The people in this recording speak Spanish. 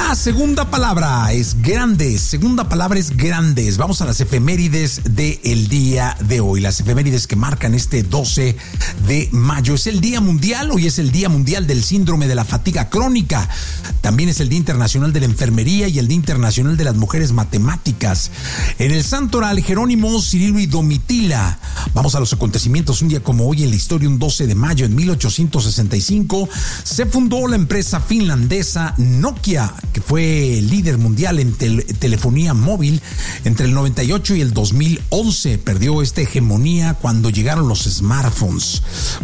La segunda palabra es grandes. Segunda palabra es grandes. Vamos a las efemérides del día de hoy. Las efemérides que marcan este 12 de mayo. Es el Día Mundial. Hoy es el Día Mundial del Síndrome de la Fatiga Crónica. También es el Día Internacional de la Enfermería y el Día Internacional de las Mujeres Matemáticas. En el Santoral, Jerónimo, Cirilo y Domitila. Vamos a los acontecimientos. Un día como hoy en la historia, un 12 de mayo, en 1865, se fundó la empresa finlandesa Nokia, que fue líder mundial en telefonía móvil entre el 98 y el 2011. Perdió esta hegemonía cuando llegaron los smartphones.